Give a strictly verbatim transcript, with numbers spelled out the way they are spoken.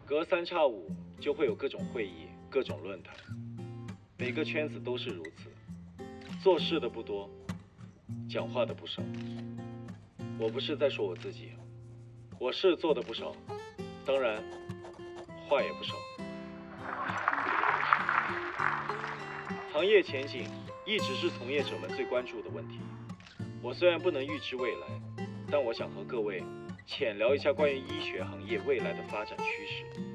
隔三差五就会有各种会议、各种论坛，每个圈子都是如此。做事的不多，讲话的不少。我不是在说我自己，我是做的不少，当然话也不少。行业前景一直是从业者们最关注的问题。我虽然不能预知未来，但我想和各位浅聊一下关于医学行业未来的发展趋势。